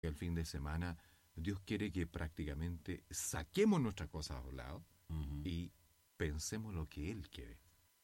El fin de semana, Dios quiere que prácticamente saquemos nuestras cosas a un lado y pensemos lo que Él quiere.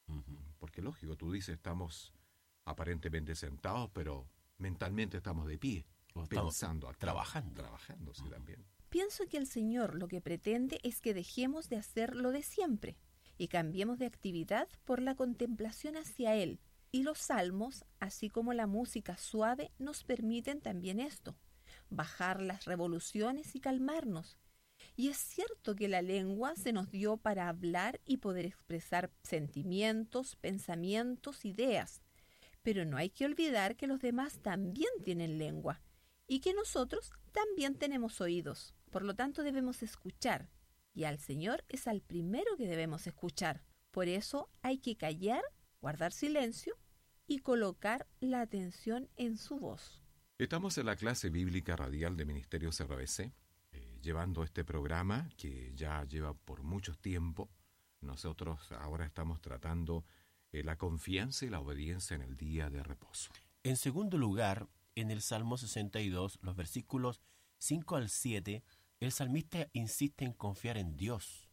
Porque lógico, tú dices, estamos aparentemente sentados, pero mentalmente estamos de pie, pensando, trabajando, sí, también. Pienso que el Señor lo que pretende es que dejemos de hacer lo de siempre y cambiemos de actividad por la contemplación hacia Él. Y los salmos, así como la música suave, nos permiten también esto, bajar las revoluciones y calmarnos. Y es cierto que la lengua se nos dio para hablar y poder expresar sentimientos, pensamientos, ideas. Pero no hay que olvidar que los demás también tienen lengua y que nosotros también tenemos oídos. Por lo tanto, debemos escuchar. Y al Señor es al primero que debemos escuchar. Por eso hay que callar, guardar silencio y colocar la atención en su voz. Estamos en la clase bíblica radial de Ministerios RBC, llevando este programa que ya lleva por mucho tiempo. Nosotros ahora estamos tratando la confianza y la obediencia en el día de reposo. En segundo lugar, en el Salmo 62, los versículos 5 al 7, el salmista insiste en confiar en Dios,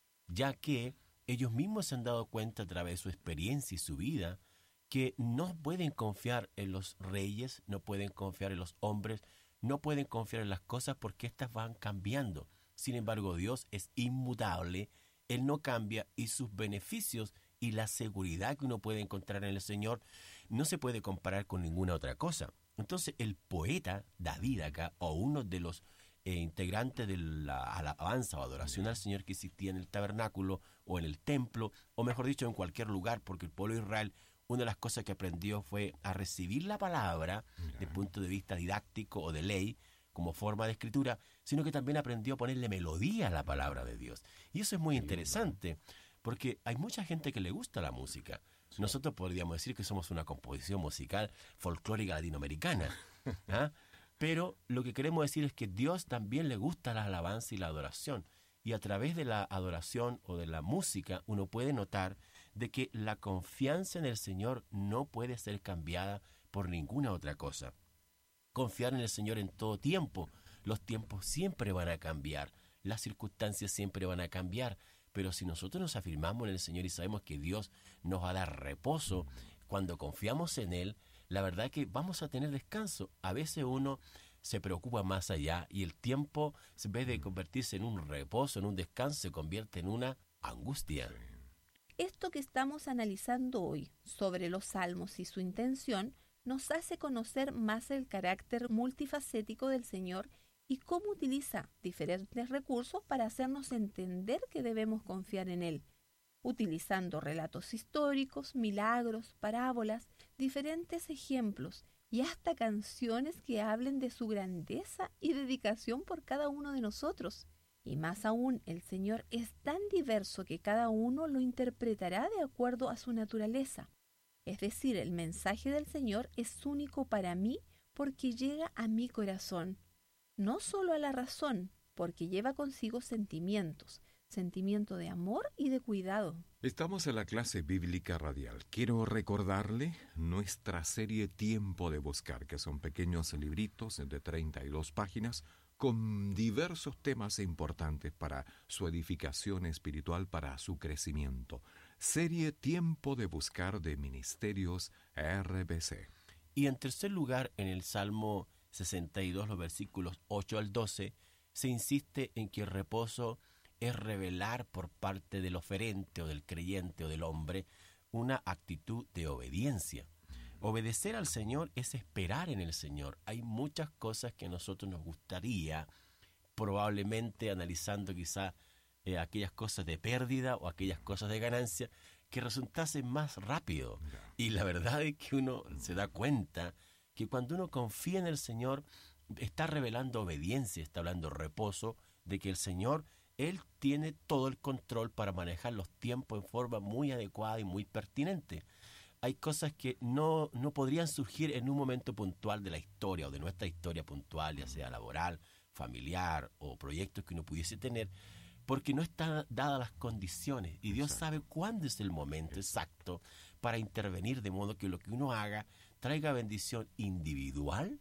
ya que ellos mismos se han dado cuenta a través de su experiencia y su vida que no pueden confiar en los reyes, no pueden confiar en los hombres, no pueden confiar en las cosas porque éstas van cambiando. Sin embargo, Dios es inmutable, Él no cambia y sus beneficios y la seguridad que uno puede encontrar en el Señor no se puede comparar con ninguna otra cosa. Entonces, el poeta David acá, o uno de los integrantes de la alabanza o adoración al Señor que existía en el tabernáculo o en el templo, o mejor dicho, en cualquier lugar, porque el pueblo de Israel, una de las cosas que aprendió fue a recibir la palabra desde el punto de vista didáctico o de ley, como forma de escritura, sino que también aprendió a ponerle melodía a la palabra de Dios. Y eso es muy interesante, porque hay mucha gente que le gusta la música. Nosotros podríamos decir que somos una composición musical folclórica latinoamericana, ¿ah? Pero lo que queremos decir es que Dios también le gusta la alabanza y la adoración. Y a través de la adoración o de la música uno puede notar de que la confianza en el Señor no puede ser cambiada por ninguna otra cosa. Confiar en el Señor en todo tiempo. Los tiempos siempre van a cambiar, las circunstancias siempre van a cambiar, pero si nosotros nos afirmamos en el Señor y sabemos que Dios nos va a dar reposo, cuando confiamos en Él, la verdad es que vamos a tener descanso. A veces uno se preocupa más allá y el tiempo, en vez de convertirse en un reposo, en un descanso, se convierte en una angustia. Esto que estamos analizando hoy sobre los salmos y su intención nos hace conocer más el carácter multifacético del Señor y cómo utiliza diferentes recursos para hacernos entender que debemos confiar en Él, utilizando relatos históricos, milagros, parábolas, diferentes ejemplos y hasta canciones que hablen de su grandeza y dedicación por cada uno de nosotros. Y más aún, el Señor es tan diverso que cada uno lo interpretará de acuerdo a su naturaleza. Es decir, el mensaje del Señor es único para mí porque llega a mi corazón, no solo a la razón, porque lleva consigo sentimientos, sentimiento de amor y de cuidado. Estamos en la clase bíblica radial. Quiero recordarle nuestra serie Tiempo de Buscar, que son pequeños libritos de 32 páginas con diversos temas importantes para su edificación espiritual, para su crecimiento. Serie Tiempo de Buscar de Ministerios RBC. Y en tercer lugar, en el Salmo 62, los versículos 8 al 12, se insiste en que el reposo es revelar por parte del oferente o del creyente o del hombre una actitud de obediencia. Obedecer al Señor es esperar en el Señor. Hay muchas cosas que a nosotros nos gustaría, probablemente analizando quizá aquellas cosas de pérdida o aquellas cosas de ganancia, que resultasen más rápido. Y la verdad es que uno se da cuenta que cuando uno confía en el Señor, está revelando obediencia, está hablando reposo, de que el Señor, Él tiene todo el control para manejar los tiempos en forma muy adecuada y muy pertinente. Hay cosas que no podrían surgir en un momento puntual de la historia o de nuestra historia puntual, ya sea laboral, familiar o proyectos que uno pudiese tener, porque no están dadas las condiciones y Dios sabe cuándo es el momento exacto para intervenir de modo que lo que uno haga traiga bendición individual,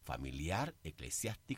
familiar, eclesiástica